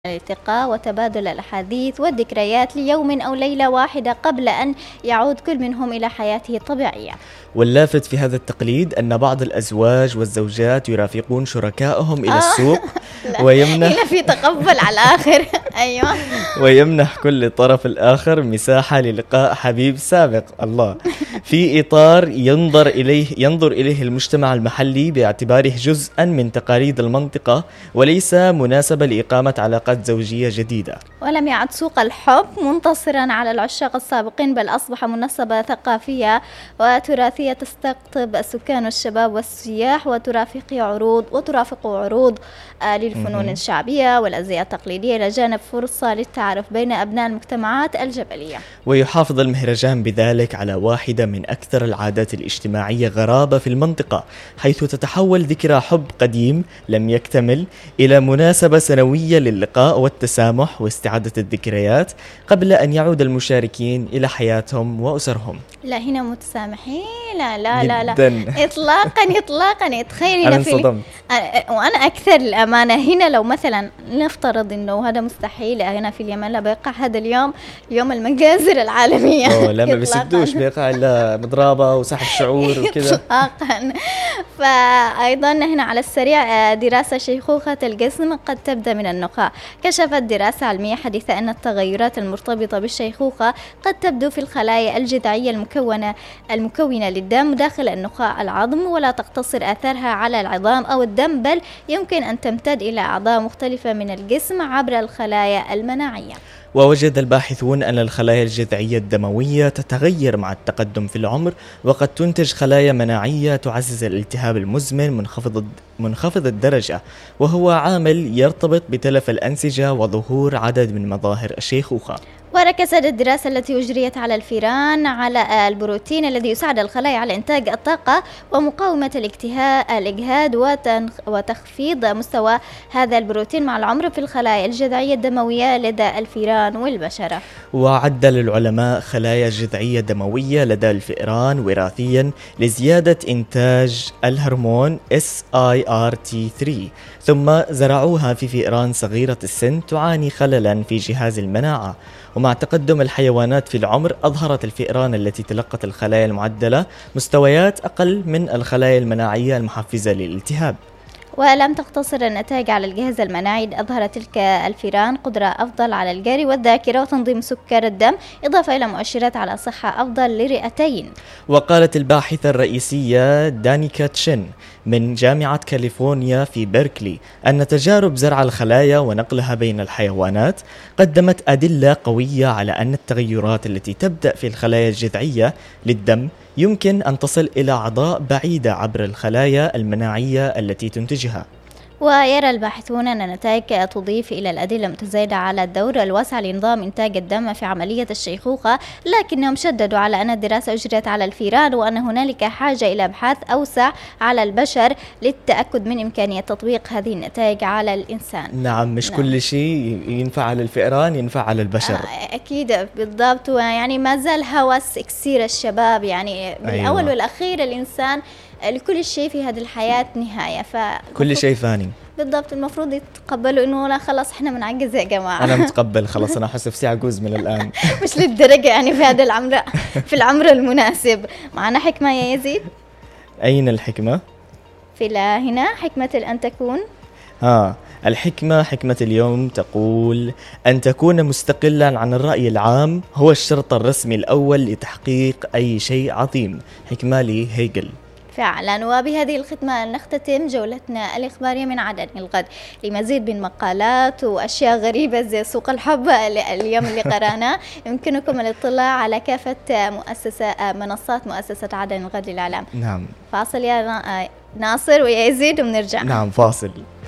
الالتقاء وتبادل الأحاديث والذكريات ليوم أو ليلة واحدة قبل أن يعود كل منهم إلى حياته الطبيعية. واللافت في هذا التقليد أن بعض الأزواج والزوجات يرافقون شركائهم إلى السوق هنا في تقبل على الآخر. أيوة. ويمنح كل طرف الآخر مساحة للقاء حبيب سابق. الله. في إطار ينظر إليه المجتمع المحلي باعتباره جزءا من تقاليد المنطقة وليس مناسبة لإقامة علاقات زوجية جديدة. ولم يعد سوق الحب منتصرا على العشاق السابقين، بل أصبح مناسبة ثقافية وتراثية تستقطب السكان والشباب والسياح وترافق عروض للفنون الشعبية والأزياء التقليدية، إلى جانب فرصة للتعارف بين أبناء المجتمعات الجبلية. ويحافظ المهرجان بذلك على واحدة من أكثر العادات الاجتماعية غرابة في المنطقة، حيث تتحول ذكرى حب قديم لم يكتمل إلى مناسبة سنوية للقاء والتسامح واستعادة الذكريات قبل أن يعود المشاركين إلى حياتهم وأسرهم. لا هنا متسامحين، لا جداً. إطلاقا تخيلي وأنا أكثر الأمانة هنا. لو مثلا نفترض إنه هذا مستحيل هنا في اليمن، لا بيقع هذا اليوم المجازر العالمية. لا ما بيسدوش، بيقع إلا مضرابة وسحب شعور وكذا. إطلاقا. فأيضا هنا على السريع دراسة شيخوخة الجسم قد تبدأ من النخاع. كشفت دراسة علمية حديثة أن التغيرات المرتبطة بالشيخوخة قد تبدو في الخلايا الجذعية المكونة للدم داخل النخاع العظم، ولا تقتصر آثارها على العظام أو الدم، بل يمكن أن تمتد إلى أعضاء مختلفة من الجسم عبر الخلايا المناعية. ووجد الباحثون أن الخلايا الجذعية الدموية تتغير مع التقدم في العمر، وقد تنتج خلايا مناعية تعزز الالتهاب المزمن منخفض الدرجة، وهو عامل يرتبط بتلف الأنسجة وظهور عدد من مظاهر الشيخوخة. وركزت الدراسة التي أجريت على الفئران على البروتين الذي يساعد الخلايا على إنتاج الطاقة ومقاومة الإجهاد وتخفيض مستوى هذا البروتين مع العمر في الخلايا الجذعية الدموية لدى الفئران والبشرة. وعدل العلماء خلايا جذعية دموية لدى الفئران وراثيا لزيادة إنتاج الهرمون SIRT3، ثم زرعوها في فئران صغيرة السن تعاني خللا في جهاز المناعة. ومع تقدم الحيوانات في العمر أظهرت الفئران التي تلقت الخلايا المعدلة مستويات أقل من الخلايا المناعية المحفزة للالتهاب. ولم تقتصر النتائج على الجهاز المناعي، أظهرت تلك الفئران قدرة أفضل على الجري والذاكرة وتنظيم سكر الدم، إضافة إلى مؤشرات على صحة أفضل للرئتين. وقالت الباحثة الرئيسية دانيكا تشين من جامعة كاليفورنيا في بيركلي أن تجارب زرع الخلايا ونقلها بين الحيوانات قدمت أدلة قوية على أن التغيرات التي تبدأ في الخلايا الجذعية للدم يمكن أن تصل إلى أعضاء بعيدة عبر الخلايا المناعية التي تنتجها. ويرى الباحثون أن النتائج تضيف إلى الأدلة المتزايدة على الدور الواسع لنظام إنتاج الدم في عملية الشيخوخة، لكنهم شددوا على أن الدراسة أجريت على الفئران وأن هنالك حاجة إلى أبحاث أوسع على البشر للتأكد من إمكانية تطبيق هذه النتائج على الإنسان. نعم، مش كل شيء ينفع على الفئران ينفع على البشر. أكيد بالضبط. ويعني ما زال هوس إكسير الشباب، يعني بالأول والأخير الإنسان لكل شيء في هذه الحياة نهاية، كل شيء فاني. بالضبط. المفروض يتقبلوا إنه لا خلاص إحنا بنعجز يا جماعة. أنا متقبل خلاص، أنا أحس نفسي عجوز من الآن. مش للدرجة يعني في هذا العمر، في العمر المناسب. معنا حكمة يا يزيد. أين الحكمة؟ في هنا حكمة أن تكون الحكمة، حكمة اليوم تقول: أن تكون مستقلا عن الرأي العام هو الشرط الرسمي الأول لتحقيق أي شيء عظيم. حكمة لهيجل. فعلا. وبهذه الختمة نختتم جولتنا الإخبارية من عدن الغد. لمزيد من مقالات وأشياء غريبة زي سوق الحب اليوم اللي قرأناه، يمكنكم الاطلاع على كافة منصات مؤسسة عدن الغد للإعلام. نعم. فاصل يا ناصر ويا يزيد وبنرجع. نعم فاصل.